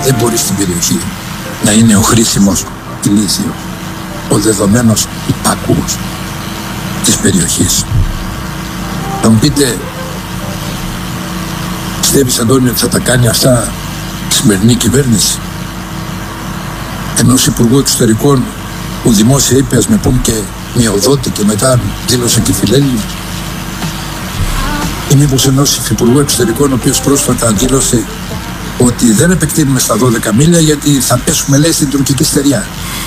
δεν μπορεί στην περιοχή να είναι ο χρήσιμος ηλίθιος, ο δεδομένος υπάκουος της περιοχής. Θα μου πείτε, πιστεύεις Αντώνη ότι θα τα κάνει αυτά η σημερινή κυβέρνηση? Ενός Υπουργού Εξωτερικών που δημόσια είπε ας με πούμε και μειοδότη και μετά δήλωσε και φιλέλληνο? Ή μήπως ενός Υφυπουργού Εξωτερικών ο οποίος πρόσφατα δήλωσε ότι δεν επεκτείνουμε στα 12 μίλια γιατί θα πέσουμε, λέει, στην τουρκική στεριά?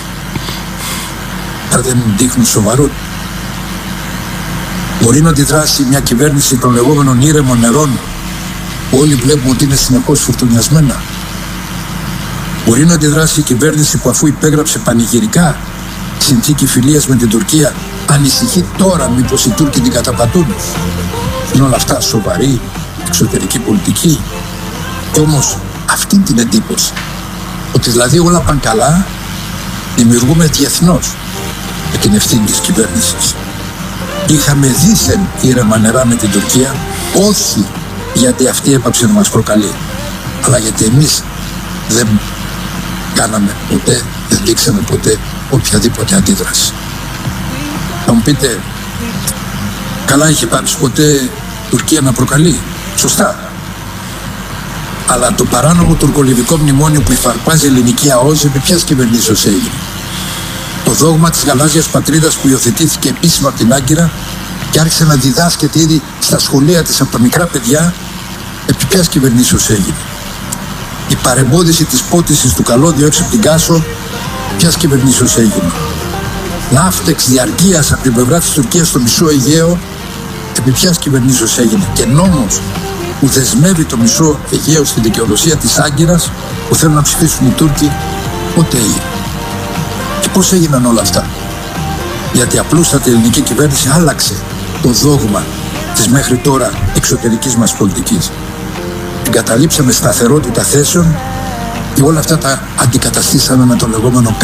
Άρα δεν δείχνουν σοβαρότητα. Μπορεί να αντιδράσει μια κυβέρνηση των λεγόμενων ήρεμων νερών που όλοι βλέπουμε ότι είναι συνεχώς φουρτουνιασμένα? Μπορεί να αντιδράσει η κυβέρνηση που αφού υπέγραψε πανηγυρικά συνθήκη φιλίας με την Τουρκία ανησυχεί τώρα μήπως οι Τούρκοι την καταπατούν? Είναι όλα αυτά σοβαρή εξωτερική πολιτική? Και όμως αυτή την εντύπωση ότι δηλαδή όλα πάνε καλά δημιουργούμε διεθνώς με την ευθύνη της κυβέρνησης. Είχαμε δήθεν ήρεμα νερά με την Τουρκία, όχι γιατί αυτή έπαψε να μας προκαλεί, αλλά γιατί εμείς δεν κάναμε ποτέ, δεν δείξαμε ποτέ οποιαδήποτε αντίδραση. Θα μου πείτε, καλά είχε πάψει ποτέ Τουρκία να προκαλεί? Σωστά. Αλλά το παράνομο τουρκολιβικό μνημόνιο που υφαρπάζει ελληνική ΑΟΣ επί ποιας κυβερνήσεως έγινε? Το δόγμα της γαλάζιας πατρίδας που υιοθετήθηκε επίσημα από την Άγκυρα και άρχισε να διδάσκεται ήδη στα σχολεία της από τα μικρά παιδιά, επί ποιας κυβερνήσεως έγινε? Η παρεμπόδιση της πότισης του καλώδιου έξω από την Κάσο, ποιας κυβερνήσεως έγινε? Ναύτεξ διαρκείας από την πλευρά της Τουρκίας στο μισό Αιγαίο, επί ποιας κυβερνήσεως έγινε? Και νόμος που δεσμεύει το μισό Αιγαίο στην δικαιοδοσία της Άγκυρας που θέλουν να ψηφίσουν οι Τούρκοι, πότε έγινε? Και πώς έγιναν όλα αυτά? Γιατί απλούστατη η ελληνική κυβέρνηση άλλαξε το δόγμα της μέχρι τώρα εξωτερικής μας πολιτικής. Εγκαταλείψαμε σταθερότητα θέσεων και όλα αυτά τα αντικαταστήσαμε με το λεγόμενο